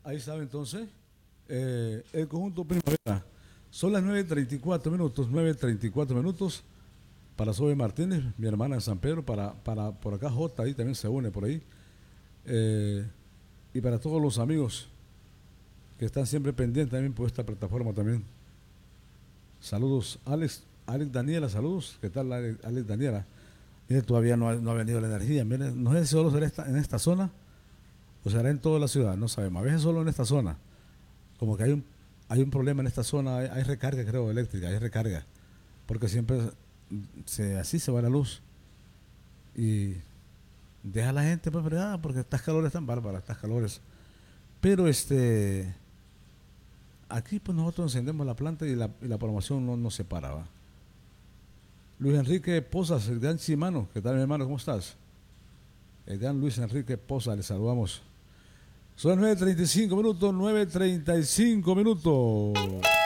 ahí sabe entonces, el conjunto Primavera. Son las 9:34 minutos, 9:34 minutos para Sobe Martínez, mi hermana en San Pedro, para por acá J, ahí también se une por ahí. Y para todos los amigos que están siempre pendientes también por esta plataforma también. Saludos, Alex Daniela, saludos. ¿Qué tal, Alex Daniela? Mire, todavía no ha venido la energía. Mire, no sé si solo será en esta zona o será en toda la ciudad, no sabemos. A veces solo en esta zona. Como que hay un problema en esta zona, hay recarga, creo, eléctrica, hay recarga. Porque siempre así se va la luz. Y deja a la gente pues fregada porque estas calores están bárbaras, estas calores. Pero aquí pues nosotros encendemos la planta y la programación no se paraba. Luis Enrique Posas, el gran Chimano, ¿qué tal mi hermano? ¿Cómo estás? El gran Luis Enrique Posas, le saludamos. Son las 9:35 minutos, 9:35 minutos.